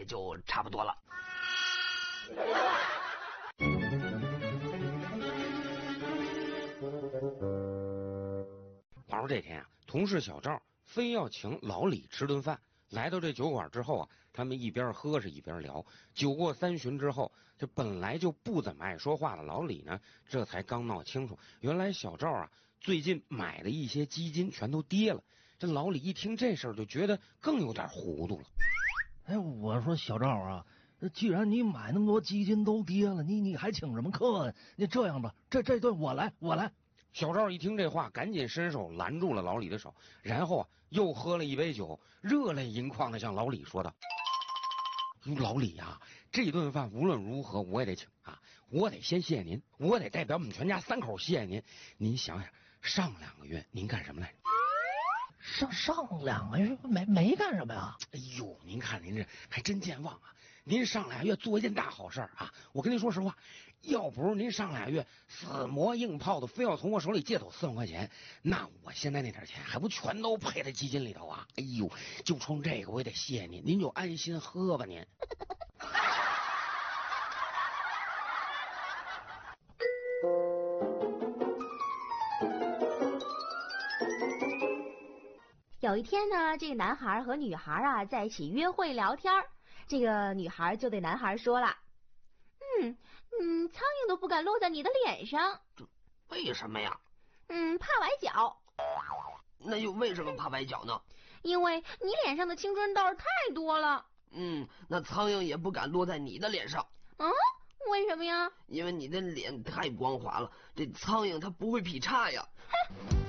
也就差不多了。 话说这天啊，同事小赵非要请老李吃顿饭。来到这酒馆之后啊，他们一边喝是一边聊。酒过3巡之后，这本来就不怎么爱说话的老李呢，这才刚闹清楚，原来小赵啊最近买的一些基金全都跌了。这老李一听这事儿，就觉得更有点糊涂了。 哎，我说小赵啊，既然你买那么多基金都跌了，你还请什么客啊？你这样吧，这顿我来。 小赵一听这话，赶紧伸手拦住了老李的手，然后啊又喝了一杯酒，热泪盈眶的向老李说道：“老李啊，这顿饭无论如何我也得请啊！我得先谢谢您，我得代表我们全家3口谢谢您。您想想，上2个月您干什么来着？” 上2个月没干什么呀？ 哎呦，您看您这还真健忘啊！您上2月做一件大好事啊！我跟您说实话，要不是您上2月死磨硬泡的非要从我手里借走4万块钱，那我现在那点钱还不全都赔在基金里头啊！哎呦，就冲这个我也得谢谢您，您就安心喝吧您。 有一天呢，这个男孩和女孩啊在一起约会聊天，这个女孩就对男孩说了：“苍蝇都不敢落在你的脸上。” 这为什么呀？ 怕崴脚。 那又为什么怕崴脚呢？ 因为你脸上的青春痘太多了。 那苍蝇也不敢落在你的脸上。 为什么呀？ 因为你的脸太光滑了，这苍蝇它不会劈叉呀。 哼。